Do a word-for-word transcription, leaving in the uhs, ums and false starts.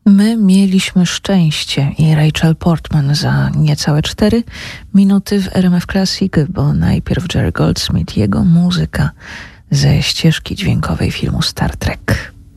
My mieliśmy szczęście i Rachel Portman za niecałe cztery minuty w R M F Classic, bo najpierw Jerry Goldsmith, jego muzyka ze ścieżki dźwiękowej filmu Star Trek.